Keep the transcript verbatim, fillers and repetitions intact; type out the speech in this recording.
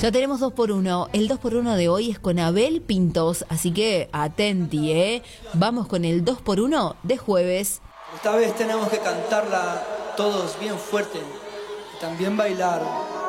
Ya tenemos dos por uno. El dos por uno de hoy es con Abel Pintos, así que atenti, ¿eh? Vamos con el dos por uno de jueves. Esta vez tenemos que cantarla todos bien fuerte y también bailar.